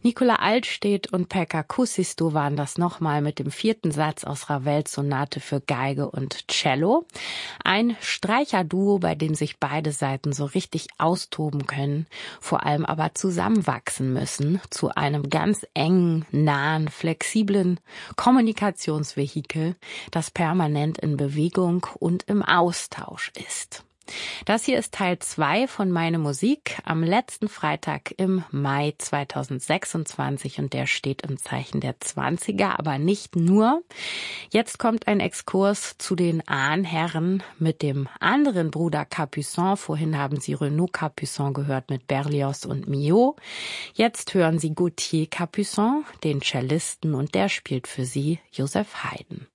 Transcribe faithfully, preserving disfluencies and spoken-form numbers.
Nicola Altstedt und Pekka Kuusisto waren das nochmal mit dem vierten Satz aus Ravels Sonate für Geige und Cello. Ein Streicherduo, bei dem sich beide Seiten so richtig austoben können, vor allem aber zusammenwachsen müssen zu einem ganz engen, nahen, flexiblen Kommunikationsvehikel, das permanent in Bewegung und im Austausch ist. Das hier ist Teil zwei von Meine Musik am letzten Freitag im Mai zweitausendsechsundzwanzig und der steht im Zeichen der Zwanziger, aber nicht nur. Jetzt kommt ein Exkurs zu den Ahnherren mit dem anderen Bruder Capuçon. Vorhin haben Sie Renaud Capuçon gehört mit Berlioz und Milhaud. Jetzt hören Sie Gauthier Capuçon, den Cellisten, und der spielt für Sie Joseph Haydn.